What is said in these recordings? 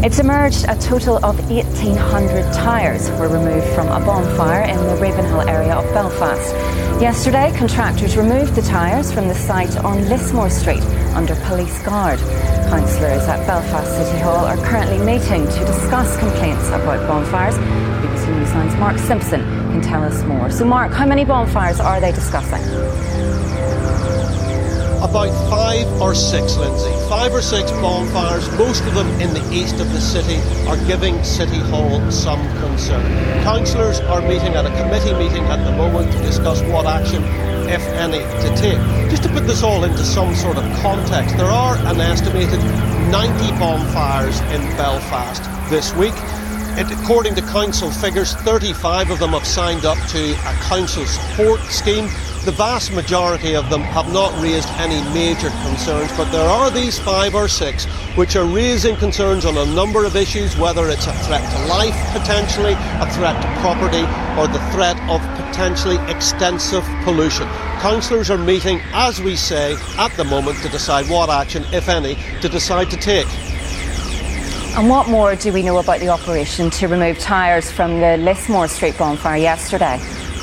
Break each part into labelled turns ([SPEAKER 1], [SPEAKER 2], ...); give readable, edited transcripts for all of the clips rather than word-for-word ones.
[SPEAKER 1] It's emerged a total of 1,800 tyres were removed from a bonfire in the Ravenhill area of Belfast. Yesterday, contractors removed the tyres from the site on Lismore Street under police guard. Councillors at Belfast City Hall are currently meeting to discuss complaints about bonfires. BBC Newsline's Mark Simpson can tell us more. So Mark, how many bonfires are they discussing?
[SPEAKER 2] About 5 or 6, Lindsay. 5 or 6 bonfires, most of them in the east of the city, are giving City Hall some concern. Councillors are meeting at a committee meeting at the moment to discuss what action, if any, to take. Just to put this all into some sort of context, there are an estimated 90 bonfires in Belfast this week. According to council figures, 35 of them have signed up to a council support scheme. The vast majority of them have not raised any major concerns, but there are these 5 or 6 which are raising concerns on a number of issues, whether it's a threat to life potentially, a threat to property, or the threat of potentially extensive pollution. Councillors are meeting, as we say, at the moment to decide what action, if any, to decide to take.
[SPEAKER 1] And what more do we know about the operation to remove tyres from the Lismore Street bonfire yesterday?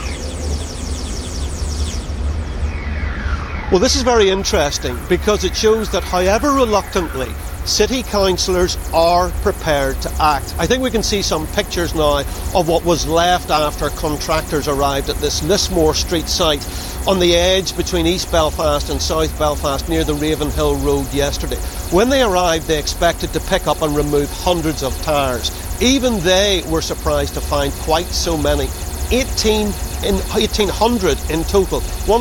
[SPEAKER 2] Well, this is very interesting because it shows that however reluctantly city councillors are prepared to act. I think we can see some pictures now of what was left after contractors arrived at this Lismore Street site on the edge between East Belfast and South Belfast near the Ravenhill Road yesterday. When they arrived, they expected to pick up and remove hundreds of tyres. Even they were surprised to find quite so many. 1,800 in total,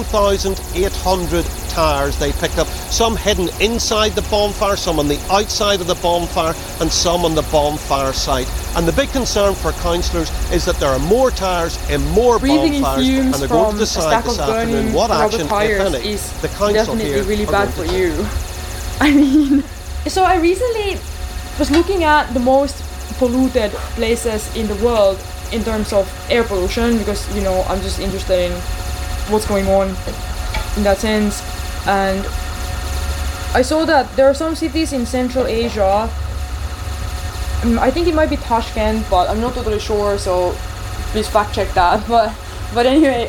[SPEAKER 2] 1,800 tyres they picked up, some hidden inside the bonfire, some on the outside of the bonfire, and some on the bonfire site. And the big concern for councillors is that there are more tyres in more bonfires, and they're going to decide this afternoon what action, if any, the council here
[SPEAKER 3] really bad for you. I mean, so I recently was looking at the most polluted places in the world in terms of air pollution, because, you know, I'm just interested in what's going on in that sense. And I saw that there are some cities in Central Asia, I think it might be Tashkent, but I'm not totally sure, so please fact check that. But anyway,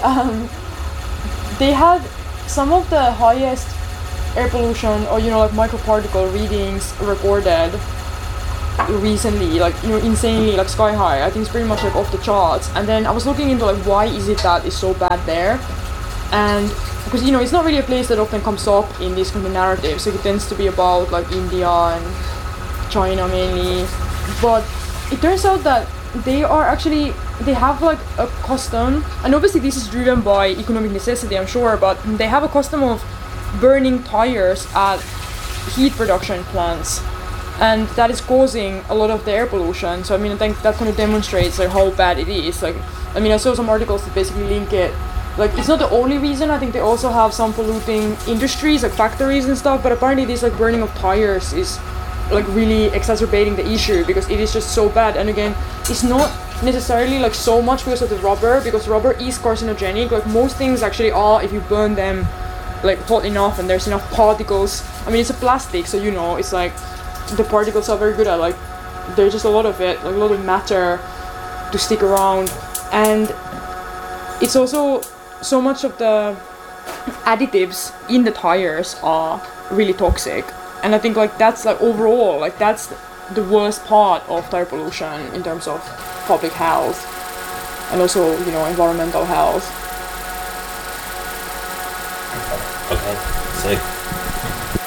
[SPEAKER 3] they had some of the highest air pollution, or, you know, like microparticle readings recorded recently, like, you know, insanely, like sky high. I think it's pretty much like off the charts. And then I was looking into like why is it that it's so bad there, and because, you know, it's not really a place that often comes up in these kind of narratives, so it tends to be about like India and China mainly. But it turns out that they have like a custom, and obviously this is driven by economic necessity, I'm sure, but they have a custom of burning tires at heat production plants. And that is causing a lot of the air pollution. So I mean, I think that kind of demonstrates like how bad it is. Like, I mean, I saw some articles that basically link it. Like, it's not the only reason. I think they also have some polluting industries, like factories and stuff. But apparently, this like burning of tires is like really exacerbating the issue because it is just so bad. And again, it's not necessarily like so much because of the rubber, because rubber is carcinogenic. Like most things actually are if you burn them like hot enough and there's enough particles. I mean, it's a plastic, so, you know, it's like the particles are very good at, like, there's just a lot of it, like a lot of matter to stick around. And it's also so much of the additives in the tires are really toxic. And I think like that's like overall, like that's the worst part of tire pollution in terms of public health and also, you know, environmental health.
[SPEAKER 4] Okay, sick.